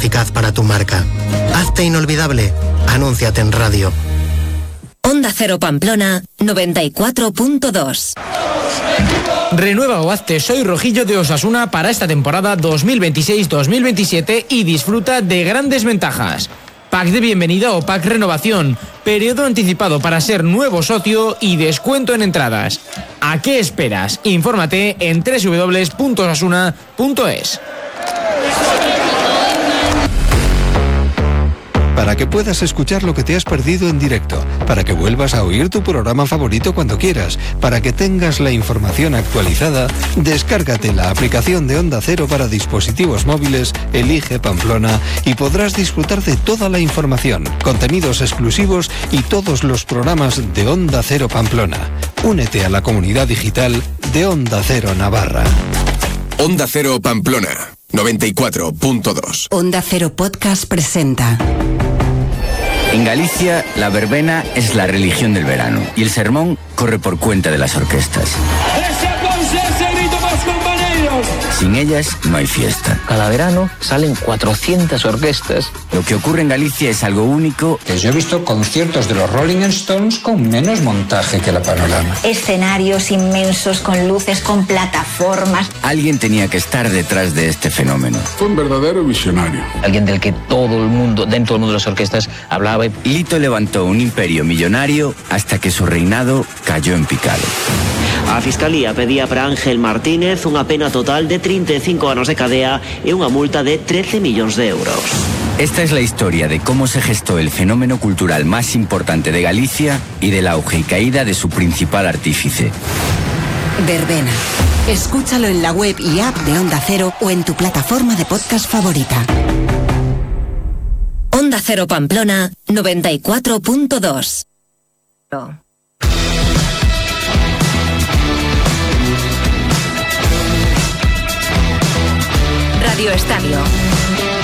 eficaz para tu marca. Hazte inolvidable. Anúnciate en radio. Onda Cero Pamplona 94.2. Renueva o hazte Soy Rojillo de Osasuna para esta temporada 2026-2027 y disfruta de grandes ventajas. Pack de bienvenida o pack renovación, periodo anticipado para ser nuevo socio y descuento en entradas. ¿A qué esperas? Infórmate en www.osasuna.es. Para que puedas escuchar lo que te has perdido en directo, para que vuelvas a oír tu programa favorito cuando quieras, para que tengas la información actualizada, descárgate la aplicación de Onda Cero para dispositivos móviles, elige Pamplona y podrás disfrutar de toda la información, contenidos exclusivos y todos los programas de Onda Cero Pamplona. Únete a la comunidad digital de Onda Cero Navarra. Onda Cero Pamplona 94.2. Onda Cero Podcast presenta. En Galicia, la verbena es la religión del verano y el sermón corre por cuenta de las orquestas. Sin ellas no hay fiesta. Cada verano salen 400 orquestas. Lo que ocurre en Galicia es algo único. Yo he visto conciertos de los Rolling Stones con menos montaje que la Panorama. Escenarios inmensos con luces, con plataformas. Alguien tenía que estar detrás de este fenómeno. Fue un verdadero visionario. Alguien del que todo el mundo, dentro del mundo de las orquestas, hablaba. Lito levantó un imperio millonario hasta que su reinado cayó en picado. A Fiscalía pedía para Ángel Martínez unha pena total de 35 anos de cadea e unha multa de 13 millóns de euros. Esta es la historia de cómo se gestó el fenómeno cultural más importante de Galicia y del auge y caída de su principal artífice. Verbena. Escúchalo en la web y app de Onda Cero o en tu plataforma de podcast favorita. Onda Cero Pamplona 94.2. Radio Estadio.